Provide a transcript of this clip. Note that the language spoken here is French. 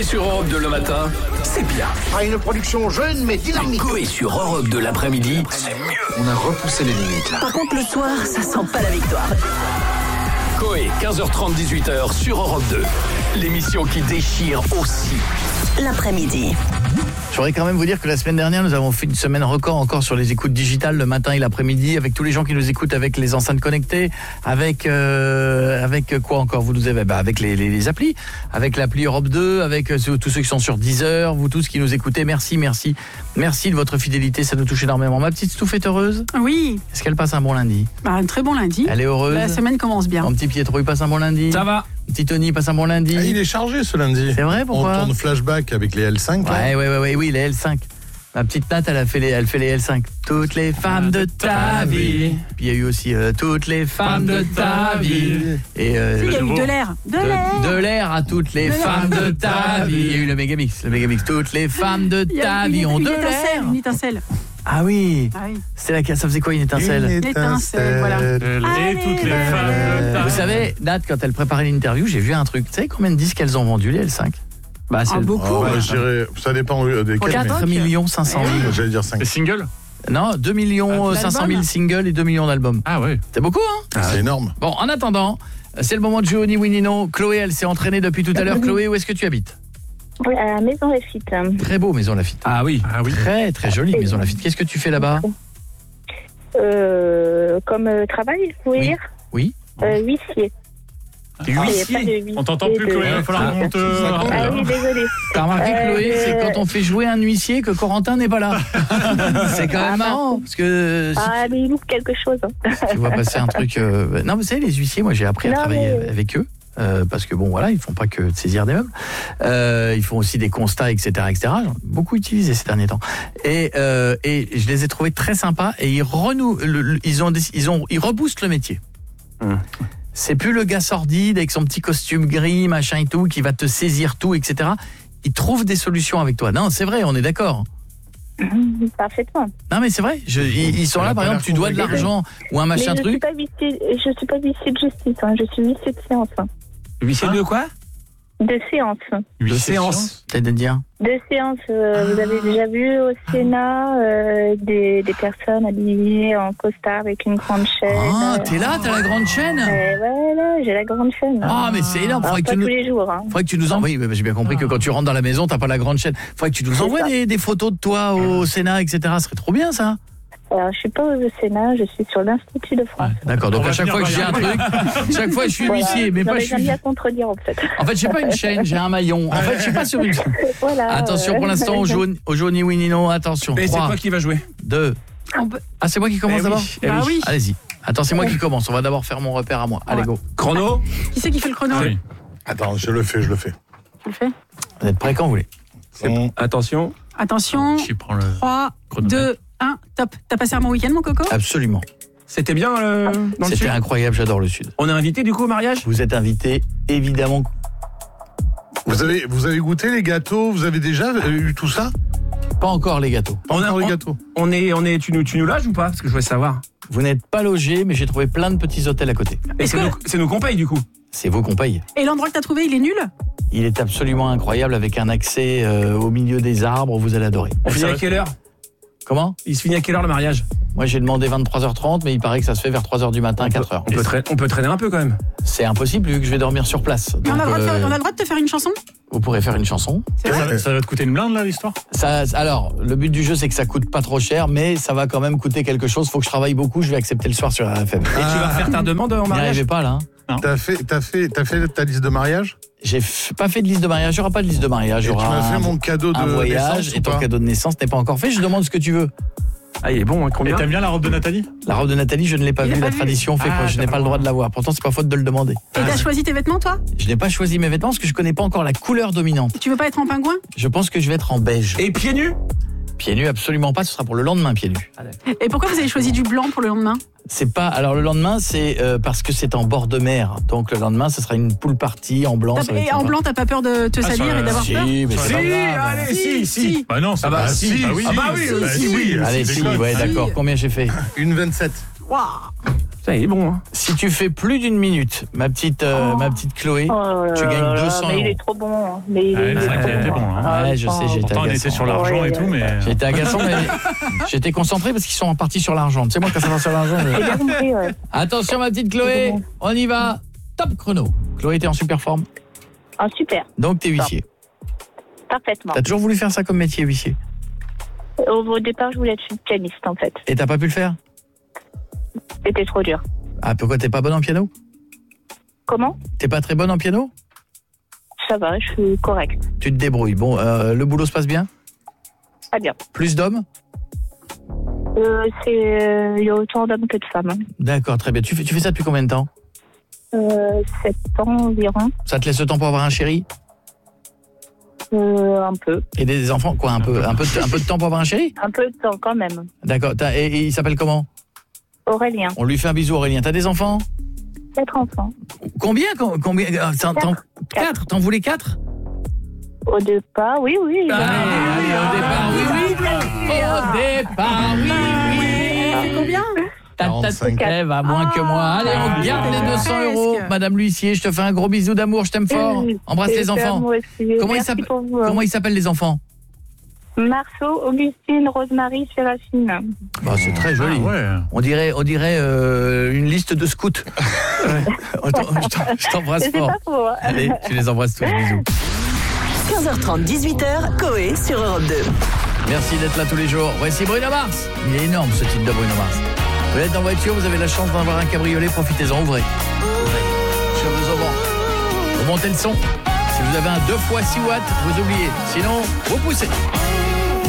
Coé sur Europe 2 le matin, c'est bien. Ah, une production jeune mais dynamique. Coé sur Europe 2 l'après-midi, c'est mieux. On a repoussé les limites là. Par contre, le soir, ça sent pas la victoire. Coé, 15h30, 18h sur Europe 2. L'émission qui déchire aussi. L'après-midi. Je voudrais quand même vous dire que la semaine dernière, nous avons fait une semaine record encore sur les écoutes digitales le matin et l'après-midi, avec tous les gens qui nous écoutent avec les enceintes connectées, avec quoi encore vous nous avez avec les applis, avec l'appli Europe 2, avec tous ceux qui sont sur Deezer, vous tous qui nous écoutez, merci de votre fidélité, ça nous touche énormément. Ma petite Stouff est heureuse ? Oui. Est-ce qu'elle passe un bon lundi ? Un très bon lundi. Elle est heureuse ? La semaine commence bien. Mon petit Pietro, il passe un bon lundi ? Ça va. Petit Tony passe un bon lundi ? Il est chargé ce lundi. C'est vrai, pourquoi ? On tourne flashback avec les L5. Oui, les L5. Ma petite Nat, elle fait les L5. Toutes les femmes de ta vie. Puis il y a eu aussi toutes les femmes de ta vie. Et il y a eu de l'air. De l'air à toutes les femmes de ta vie. Il y a eu le mégamix. Toutes les femmes de ta vie ont de l'air. Une étincelle. Ah oui. C'est laquelle, ça faisait quoi une étincelle ? Une étincelle, voilà. Toutes les femmes. Vous savez, Nat, quand elle préparait l'interview, j'ai vu un truc. Vous savez combien de disques elles ont vendu, les L5 ? Beaucoup. Je dirais, ça dépend des 4 500 000. J'allais dire 5. Les singles ? Non, 2 500 000 singles et 2 millions d'albums. Ah ouais. C'est beaucoup, hein ? C'est énorme. Bon, en attendant, c'est le moment de jouer au Ni Oui Ni Non. Chloé, elle s'est entraînée depuis tout à l'heure. Chloé, où est-ce que tu habites ? Oui, à la Maison Lafitte. Très beau, Maison Lafitte. Ah oui. Très, très jolie, Maison Lafitte. Qu'est-ce que tu fais là-bas ? Comme travail, vous voulez dire ? Oui. Huissier. On t'entend plus, Chloé, il va falloir qu'on te... Ah oui, désolé. T'as remarqué, Chloé, c'est quand on fait jouer un huissier que Corentin n'est pas là. C'est quand même marrant, parce que... mais il loupe quelque chose. Tu vois passer un truc... Non, vous savez, les huissiers, moi j'ai appris à travailler avec eux. Parce que bon voilà, ils font pas que de saisir des meubles, ils font aussi des constats, etc. J'en ai beaucoup utilisé ces derniers temps, et je les ai trouvés très sympas, et ils reboostent le métier. C'est plus le gars sordide avec son petit costume gris, machin et tout, qui va te saisir tout, etc. Ils trouvent des solutions avec toi. Non, c'est vrai, on est d'accord. Parfaitement. Non mais c'est vrai, ils sont là, par exemple, tu dois de l'argent ou un machin truc. Je suis pas huissier de justice, je suis huissier de séance. Huissier de quoi ? De séance. De séance. C'est-à-dire ? De séance. Vous avez déjà vu au Sénat des personnes habillées en costard avec une grande chaîne. Ah, t'es là, t'as la grande chaîne ? Voilà, j'ai la grande chaîne. Ah, mais c'est énorme. Faudrait tous les jours. Faudrait que tu nous envoies. Oui, j'ai bien compris que quand tu rentres dans la maison, t'as pas la grande chaîne. Faudrait que tu nous envoies des photos de toi au Sénat, etc. Ce serait trop bien, ça. Alors, je suis pas au Sénat, je suis sur l'Institut de France. D'accord, donc à chaque fois que j'ai un truc, chaque fois je suis huissier, mais pas je suis... J'aime bien contredire, en fait. En fait, j'ai pas une chaîne, j'ai un maillon. En fait, je suis pas sur une... Voilà. Attention, pour l'instant, au jaune Ni Oui Ni Non, attention. Et 3, c'est toi qui va jouer ? 2... Ah, c'est moi qui commence d'abord ? Oui. Allez-y. Attends, c'est moi qui commence. On va d'abord faire mon repère à moi. Allez, go. Chrono ? Qui c'est qui fait le chrono ? Oui. Attends, je le fais. Tu le fais ? Vous êtes prêts quand vous voulez ? C'est bon. Attention. 3, 2, 1, top. T'as passé un bon week-end, mon coco ? Absolument. C'était bien dans le C'était sud ? incroyable, j'adore le sud. On est invité du coup au mariage ? Vous êtes invité, évidemment. Vous avez goûté les gâteaux ? Vous avez déjà eu tout ça ? Pas encore les gâteaux. Les gâteaux. Tu nous loges ou pas ? Parce que je voulais savoir. Vous n'êtes pas logé, mais j'ai trouvé plein de petits hôtels à côté. Et c'est nous qu'on paye du coup ? C'est vous qu'on paye. Et l'endroit que t'as trouvé, il est nul ? Il est absolument incroyable, avec un accès au milieu des arbres, vous allez adorer. On finit à quelle heure ? Comment ? Il se finit à quelle heure le mariage ? Moi j'ai demandé 23h30, mais il paraît que ça se fait vers 3h du matin, 4h. On peut traîner un peu quand même. C'est impossible vu que je vais dormir sur place. Mais Donc, on a le droit de te faire une chanson ? vous pourrez faire une chanson. Ça va te coûter une blinde là l'histoire ? Alors, le but du jeu c'est que ça coûte pas trop cher, mais ça va quand même coûter quelque chose. Faut que je travaille beaucoup, je vais accepter le soir sur RFM. Et tu vas faire ta demande en N'y mariage ? arrivez pas là. T'as fait ta liste de mariage ? J'ai pas fait de liste de mariage, il n'y aura pas de liste de mariage. Il y Tu aura m'as fait mon cadeau de un voyage naissance et ton cadeau de naissance n'est pas encore fait. Je demande ce que tu veux. Ah, il est bon, hein, combien ? Et t'aimes bien la robe de Nathalie ? La robe de Nathalie, je ne l'ai pas vue. La tradition fait que je n'ai pas le droit de la voir. Pourtant, c'est pas faute de le demander. Et t'as choisi tes vêtements, toi ? Je n'ai pas choisi mes vêtements parce que je connais pas encore la couleur dominante. Tu veux pas être en pingouin ? Je pense que je vais être en beige. Et pieds nus ? Pieds nus, absolument pas. Ce sera pour le lendemain, pieds nus. Et pourquoi vous avez choisi du blanc pour le lendemain ? C'est pas. Alors le lendemain, c'est parce que c'est en bord de mer. Donc le lendemain, ce sera une pool party en blanc. Et en blanc, t'as pas peur de te salir et d'avoir peur ? Si, mais c'est pas grave. Allez, si. Bah non, ça va. si. Bah oui. Ah bah oui, Allez, si, ouais, d'accord. Combien j'ai fait ? Une 27. Waouh ! Ça il est bon. Hein. Si tu fais plus d'une minute, ma petite Chloé, tu gagnes 200 mais €. il est trop bon. Mais C'est vrai qu'il était bon. Hein. Ouais, je sais, j'étais Pourtant, on agaçant. était sur l'argent et tout, mais... J'étais agaçant, mais j'étais concentré parce qu'ils sont partis sur l'argent. Tu sais, moi, quand ça va sur l'argent... J'ai bien compris, ouais. Attention, ma petite Chloé, on y va. Top chrono. Chloé, t'es en super forme. Ah, super. Donc, t'es huissier. Parfaitement. T'as toujours voulu faire ça comme métier, huissier? Au départ, je voulais être pianiste, en fait. Et t'as pas pu le faire? C'était trop dur. Ah, pourquoi t'es pas bonne en piano? Comment? T'es pas très bonne en piano? Ça va, je suis correcte. Tu te débrouilles. Bon, le boulot se passe bien? Très bien. Plus d'hommes? Il y a autant d'hommes que de femmes. D'accord, très bien. Tu fais ça depuis combien de temps? 7 ans environ. Ça te laisse le temps pour avoir un chéri? Un peu. Et des enfants? Quoi, un peu de temps pour avoir un chéri? Un peu de temps quand même. D'accord. Et il s'appelle comment? Aurélien. On lui fait un bisou, Aurélien. T'as des enfants? 4 enfants. Combien 4. T'en voulais 4? Au départ, oui. Allez, au départ, oui. Au départ, oui. C'est combien? 45. Va moins que moi. Allez, on garde les 200 €. Madame l'huissier, je te fais un gros bisou d'amour, je t'aime fort. Embrasse les enfants. Comment ils s'appellent les enfants? Marceau, Augustine, Rosemary, Séraphine. Bah, c'est très joli. ouais. On dirait une liste de scouts. Je t'embrasse C'est fort. pas faux. Hein. Allez, tu les embrasses tous, bisous. 15h30, 18h, Coé sur Europe 2. Merci d'être là tous les jours. Voici Bruno Mars. Il est énorme ce titre de Bruno Mars. Vous êtes en voiture, vous avez la chance d'avoir un cabriolet, profitez-en, ouvrez. Cheveux au vent. Vous montez le son. Si vous avez un 2 x 6 watts, vous oubliez. Sinon, vous poussez.